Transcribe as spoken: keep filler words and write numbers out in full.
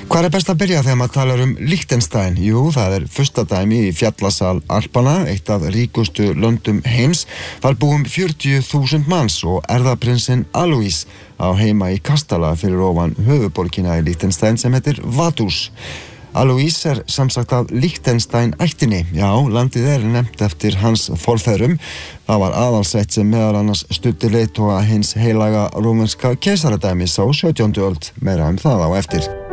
Hvar er best að byrja þegar maður talar um Liechtenstein? Jú, það er fyrsta dæmi í fjallasal Alpanna, eitt af ríkustu löndum heims. Þar búum fjörutíu þúsund manns og erfðaprinsinn Alois á heima í kastala fyrir ofan höfuðborgina í Liechtenstein sem heitir Vaduz. Alois er samsagt af Liechtenstein ættinni. Já, landið er nefnt eftir hans forfeðrum. Það var aðalsett sem meðal annars studdi leiðtoga hins heilaga rómverska keisaradæmis á sautjándu öld. Meira um það á eftir.